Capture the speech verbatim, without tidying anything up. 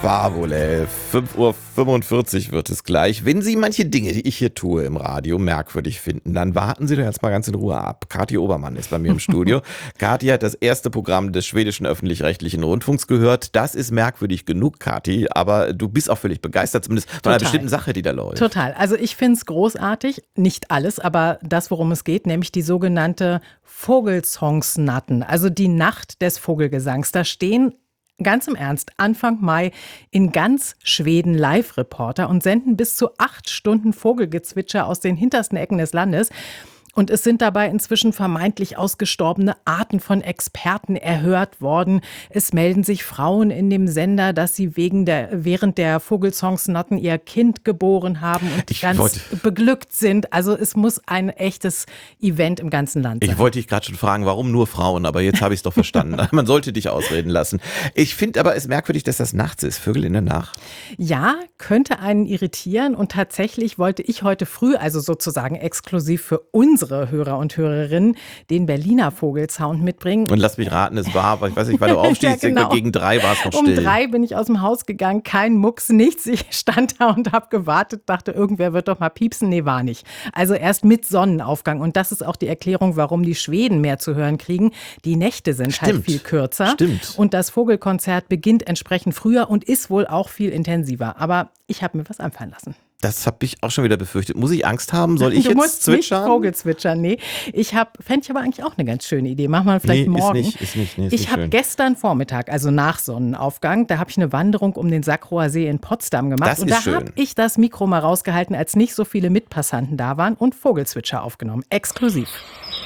Fabule, fünf Uhr fünfundvierzig wird es gleich. Wenn Sie manche Dinge, die ich hier tue im Radio, merkwürdig finden, dann warten Sie doch jetzt mal ganz in Ruhe ab. Kathi Obermann ist bei mir im Studio. Kathi hat das erste Programm des schwedischen öffentlich-rechtlichen Rundfunks gehört. Das ist merkwürdig genug, Kathi, aber du bist auch völlig begeistert, zumindest von Total. einer bestimmten Sache, die da läuft. Total. Also ich finde es großartig, nicht alles, aber das, worum es geht, nämlich die sogenannte Vogelsongsnatten, also die Nacht des Vogelgesangs. Da stehen ganz im Ernst, Anfang Mai in ganz Schweden Live-Reporter und senden bis zu acht Stunden Vogelgezwitscher aus den hintersten Ecken des Landes. Und es sind dabei inzwischen vermeintlich ausgestorbene Arten von Experten erhört worden. Es melden sich Frauen in dem Sender, dass sie wegen der, während der Vogelsongsnatten ihr Kind geboren haben und Ich ganz wollte- beglückt sind. Also es muss ein echtes Event im ganzen Land sein. Ich wollte dich gerade schon fragen, warum nur Frauen, aber jetzt habe ich es doch verstanden. Man sollte dich ausreden lassen. Ich finde aber es merkwürdig, dass das nachts ist, Vögel in der Nacht. Ja, könnte einen irritieren und tatsächlich wollte ich heute früh, also sozusagen exklusiv für unsere Hörer und Hörerinnen, den Berliner Vogelsound mitbringen. Und lass mich raten, es war, aber ich weiß nicht, weil du aufstehst, Ja, genau. gegen drei war es noch Um still. drei bin ich aus dem Haus gegangen, kein Mucks, nichts. Ich stand da und habe gewartet, dachte, irgendwer wird doch mal piepsen. Nee, war nicht. Also erst mit Sonnenaufgang. Und das ist auch die Erklärung, warum die Schweden mehr zu hören kriegen. Die Nächte sind halt Stimmt. viel kürzer. Stimmt. Und das Vogelkonzert beginnt entsprechend früher und ist wohl auch viel intensiver. Aber ich habe mir was einfallen lassen. Das habe ich auch schon wieder befürchtet. Muss ich Angst haben? Soll ich du jetzt musst zwitschern? nicht Vogelzwitschern, nee. Ich habe, fände ich aber eigentlich auch eine ganz schöne Idee. Mach mal vielleicht Nee, ist morgen. nicht, ist nicht, nee, ist ich nicht habe schön. gestern Vormittag, also nach Sonnenaufgang, da habe ich eine Wanderung um den Sackroer See in Potsdam gemacht. Das und ist da schön. habe ich das Mikro mal rausgehalten, als nicht so viele Mitpassanten da waren und Vogelzwitscher aufgenommen. Exklusiv.